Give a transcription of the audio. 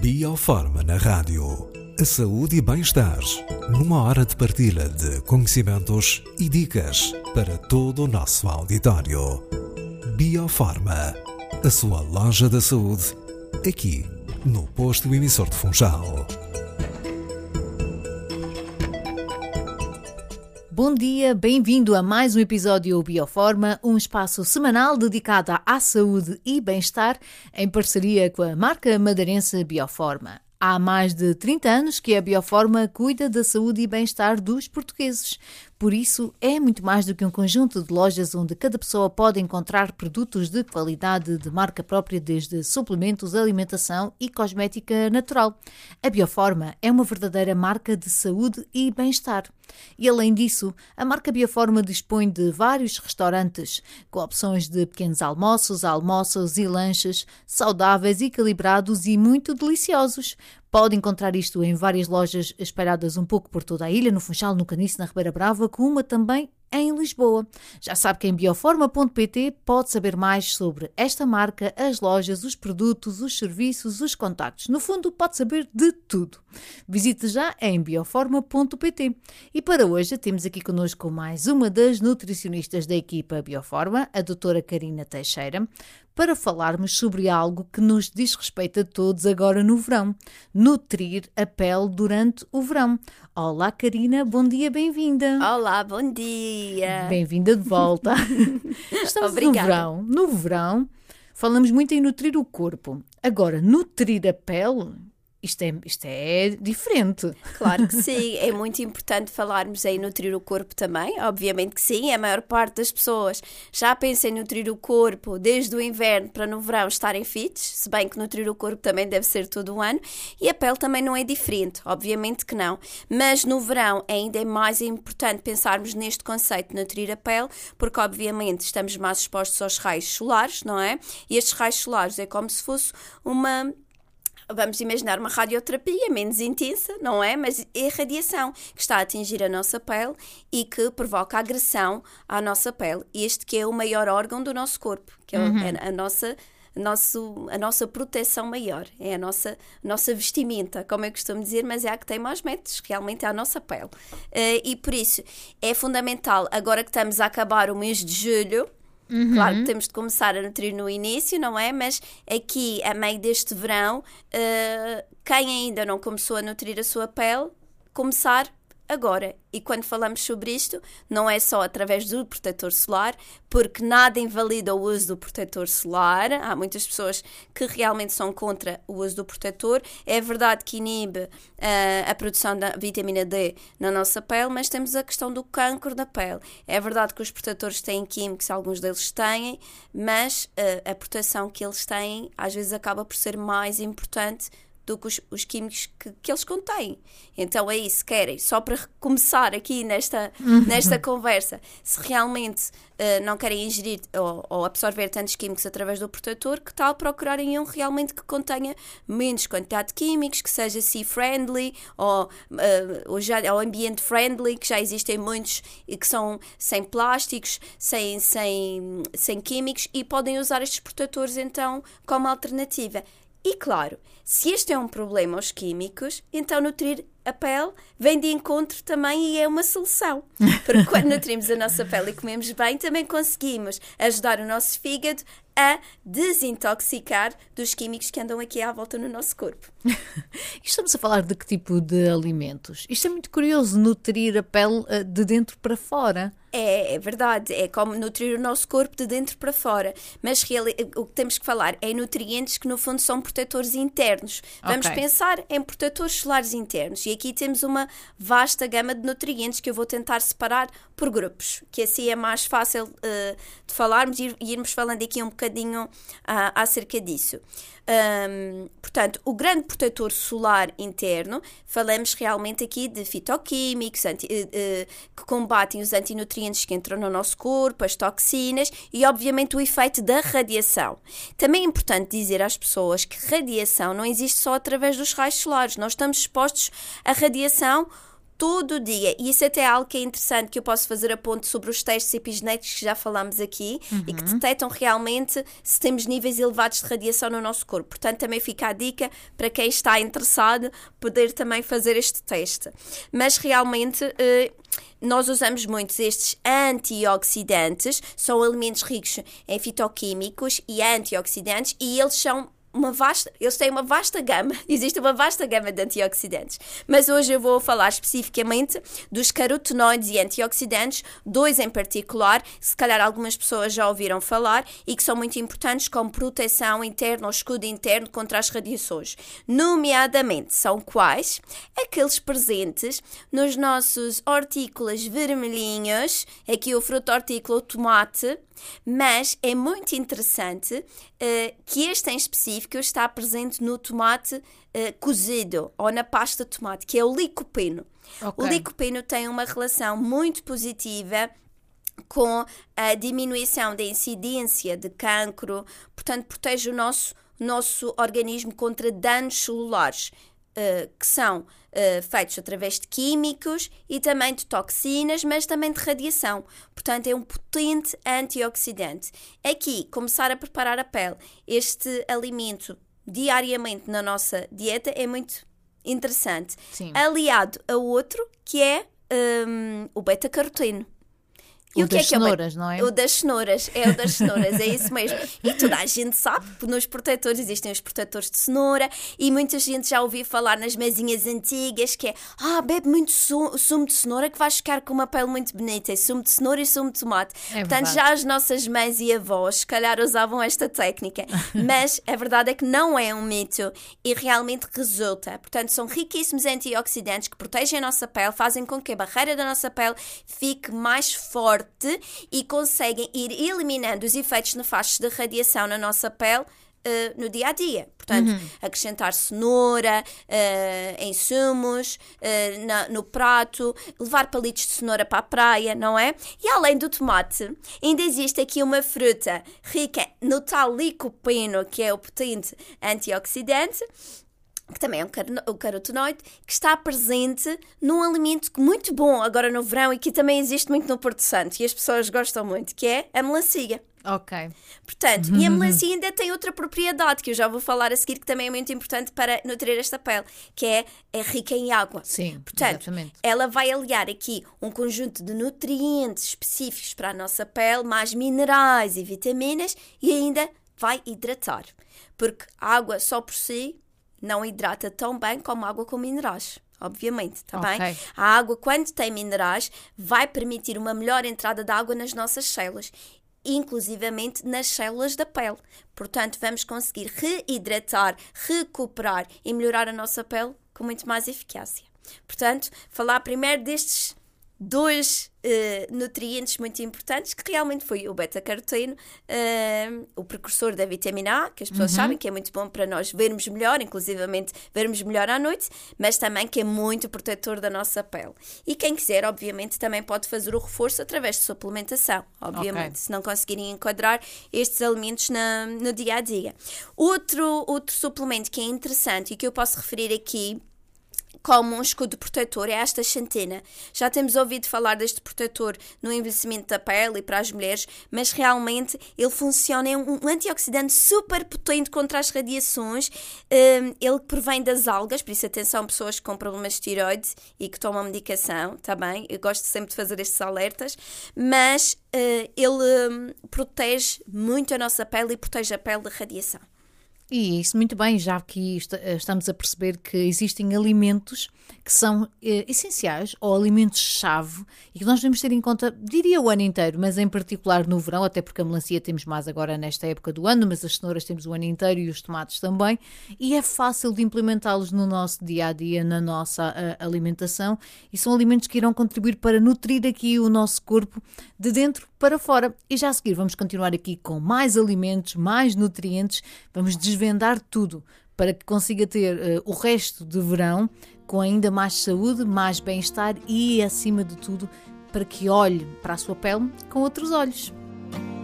Biofarma na rádio. A saúde e bem-estar. Numa hora de partilha de conhecimentos e dicas para todo o nosso auditório. Biofarma. A sua loja da saúde. Aqui, no posto emissor de Funchal. Bom dia, bem-vindo a mais um episódio Biofarma, um espaço semanal dedicado à saúde e bem-estar em parceria com a marca madeirense Biofarma. Há mais de 30 anos que a Biofarma cuida da saúde e bem-estar dos portugueses. Por isso, é muito mais do que um conjunto de lojas onde cada pessoa pode encontrar produtos de qualidade de marca própria, desde suplementos, alimentação e cosmética natural. A Biofarma é uma verdadeira marca de saúde e bem-estar. E além disso, a marca Biofarma dispõe de vários restaurantes, com opções de pequenos almoços e lanches, saudáveis, equilibrados e muito deliciosos. Pode encontrar isto em várias lojas espalhadas um pouco por toda a ilha, no Funchal, no Caniço, na Ribeira Brava, com uma também em Lisboa. Já sabe que em biofarma.pt pode saber mais sobre esta marca, as lojas, os produtos, os serviços, os contactos. No fundo, pode saber de tudo. Visite já em biofarma.pt. E para hoje temos aqui connosco mais uma das nutricionistas da equipa Biofarma, a doutora Karina Teixeira, para falarmos sobre algo que nos diz respeito a todos agora no verão: nutrir a pele durante o verão. Olá, Karina, bom dia, bem-vinda. Olá, bom dia. Bem-vinda de volta. Estamos Obrigada. No verão, falamos muito em nutrir o corpo. Agora, nutrir a pele, isto é diferente. Claro que sim, é muito importante falarmos em nutrir o corpo também, obviamente que sim. A maior parte das pessoas já pensa em nutrir o corpo desde o inverno para no verão estarem fits, se bem que nutrir o corpo também deve ser todo o ano, e a pele também não é diferente, obviamente que não. Mas no verão ainda é mais importante pensarmos neste conceito de nutrir a pele, porque obviamente estamos mais expostos aos raios solares, não é? E estes raios solares é como se fosse vamos imaginar uma radioterapia menos intensa, não é? Mas é a radiação que está a atingir a nossa pele e que provoca agressão à nossa pele. Este que é o maior órgão do nosso corpo, que é a nossa proteção maior, é a nossa vestimenta, como eu costumo dizer, mas é a que tem mais metros, realmente é a nossa pele. E por isso é fundamental, agora que estamos a acabar o mês de julho, claro que temos de começar a nutrir no início, não é? Mas aqui, a meio deste verão, quem ainda não começou a nutrir a sua pele, começar agora. E quando falamos sobre isto, não é só através do protetor solar, porque nada invalida o uso do protetor solar. Há muitas pessoas que realmente são contra o uso do protetor. É verdade que inibe a produção da vitamina D na nossa pele, mas temos a questão do cancro da pele. É verdade que os protetores têm químicos, alguns deles têm, mas a proteção que eles têm às vezes acaba por ser mais importante do que os químicos que eles contêm. Então é isso, querem, só para começar aqui nesta conversa, se realmente não querem ingerir ou absorver tantos químicos através do protetor, que tal procurarem um realmente que contenha menos quantidade de químicos, que seja sea-friendly ou ambiente friendly, que já existem muitos e que são sem plásticos, sem químicos, e podem usar estes protetores então como alternativa. E claro, se este é um problema aos químicos, então nutrir a pele vem de encontro também e é uma solução. Porque quando nutrimos a nossa pele e comemos bem, também conseguimos ajudar o nosso fígado a desintoxicar dos químicos que andam aqui à volta no nosso corpo. Estamos a falar de que tipo de alimentos? Isto é muito curioso, nutrir a pele de dentro para fora. É verdade, é como nutrir o nosso corpo de dentro para fora, mas o que temos que falar é nutrientes que no fundo são protetores internos. Vamos pensar em protetores solares internos, e aqui temos uma vasta gama de nutrientes que eu vou tentar separar por grupos, que assim é mais fácil de falarmos e irmos falando aqui um bocadinho acerca disso. Portanto, o grande protetor solar interno, falamos realmente aqui de fitoquímicos que combatem os antinutrientes que entram no nosso corpo, as toxinas e obviamente o efeito da radiação. Também é importante dizer às pessoas que radiação não existe só através dos raios solares. Nós estamos expostos à radiação todo dia. E isso até é algo que é interessante, que eu posso fazer a ponto sobre os testes epigenéticos que já falámos aqui e que detectam realmente se temos níveis elevados de radiação no nosso corpo. Portanto, também fica a dica para quem está interessado poder também fazer este teste. Mas realmente nós usamos muitos estes antioxidantes, são alimentos ricos em fitoquímicos e antioxidantes, e eles têm uma vasta gama, existe uma vasta gama de antioxidantes, mas hoje eu vou falar especificamente dos carotenoides e antioxidantes, 2 em particular, se calhar algumas pessoas já ouviram falar e que são muito importantes como proteção interna ou escudo interno contra as radiações. Nomeadamente, são quais? Aqueles presentes nos nossos hortícolas vermelhinhos, aqui o fruto hortícola, o tomate, mas é muito interessante que este em específico está presente no tomate cozido ou na pasta de tomate, que é o licopeno. Okay. O licopeno tem uma relação muito positiva com a diminuição da incidência de cancro, portanto protege o nosso organismo contra danos celulares, que são feitos através de químicos e também de toxinas, mas também de radiação. Portanto, é um potente antioxidante. Aqui, começar a preparar a pele. Este alimento diariamente na nossa dieta é muito interessante. Sim. Aliado a outro, que é o beta-caroteno. E o que das cenouras, não é? O das cenouras, é isso mesmo. E toda a gente sabe que nos protetores existem os protetores de cenoura e muita gente já ouviu falar nas mesinhas antigas que é bebe muito sumo de cenoura que vais ficar com uma pele muito bonita. É sumo de cenoura e sumo de tomate. Portanto, verdade. Já as nossas mães e avós se calhar usavam esta técnica, mas a verdade é que não é um mito e realmente resulta. Portanto, são riquíssimos antioxidantes que protegem a nossa pele, fazem com que a barreira da nossa pele fique mais forte e conseguem ir eliminando os efeitos nefastos da radiação na nossa pele no dia a dia. Portanto, acrescentar cenoura em sumos, no prato, levar palitos de cenoura para a praia, não é? E além do tomate, ainda existe aqui uma fruta rica no tal licopeno, que é o potente antioxidante, que também é um carotenoide, que está presente num alimento muito bom agora no verão e que também existe muito no Porto Santo e as pessoas gostam muito, que é a melancia. Ok. Portanto, e a melancia ainda tem outra propriedade que eu já vou falar a seguir, que também é muito importante para nutrir esta pele, que é rica em água. Sim, portanto, exatamente. Ela vai aliar aqui um conjunto de nutrientes específicos para a nossa pele, mais minerais e vitaminas, e ainda vai hidratar. Porque a água só por si não hidrata tão bem como água com minerais, obviamente, está bem? A água, quando tem minerais, vai permitir uma melhor entrada de água nas nossas células, inclusivamente nas células da pele. Portanto, vamos conseguir reidratar, recuperar e melhorar a nossa pele com muito mais eficácia. Portanto, falar primeiro destes 2 nutrientes muito importantes, que realmente foi o beta-caroteno, o precursor da vitamina A, que as pessoas sabem que é muito bom para nós vermos melhor, inclusivamente vermos melhor à noite, mas também que é muito protetor da nossa pele. E quem quiser, obviamente, também pode fazer o reforço através de suplementação, obviamente, se não conseguirem enquadrar estes alimentos no dia a dia. Outro suplemento que é interessante e que eu posso referir aqui como um escudo protetor é esta xantina. Já temos ouvido falar deste protetor no envelhecimento da pele e para as mulheres, mas realmente ele funciona, é um antioxidante super potente contra as radiações. Ele provém das algas, por isso atenção pessoas com problemas de tiroide e que tomam medicação, tá bem? Eu gosto sempre de fazer estes alertas, mas ele protege muito a nossa pele e protege a pele da radiação. E isso muito bem, já que estamos a perceber que existem alimentos que são essenciais ou alimentos-chave e que nós devemos ter em conta, diria o ano inteiro, mas em particular no verão, até porque a melancia temos mais agora nesta época do ano, mas as cenouras temos o ano inteiro e os tomates também, e é fácil de implementá-los no nosso dia-a-dia, na nossa alimentação, e são alimentos que irão contribuir para nutrir aqui o nosso corpo de dentro para fora. E já a seguir vamos continuar aqui com mais alimentos, mais nutrientes, vamos desvendar tudo para que consiga ter o resto de verão com ainda mais saúde, mais bem-estar e, acima de tudo, para que olhe para a sua pele com outros olhos.